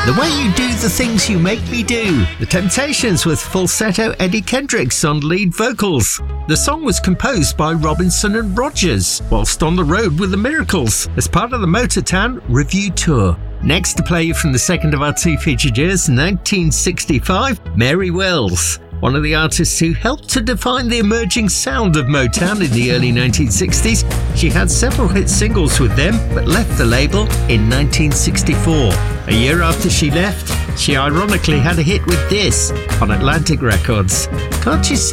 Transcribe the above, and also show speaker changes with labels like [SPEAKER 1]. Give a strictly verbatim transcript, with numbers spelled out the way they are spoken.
[SPEAKER 1] The Way You Do the Things You Make Me Do. The Temptations with falsetto Eddie Kendricks on lead vocals. The song was composed by Robinson and Rogers whilst on the road with the Miracles as part of the Motortown Review Tour. Next to play you from the second of our two featured years, nineteen sixty-five, Mary Wells. One of the artists who helped to define the emerging sound of Motown in the early nineteen sixties. She had several hit singles with them, but left the label in nineteen sixty-four. A year after she left, she ironically had a hit with this on Atlantic Records. Can't you see?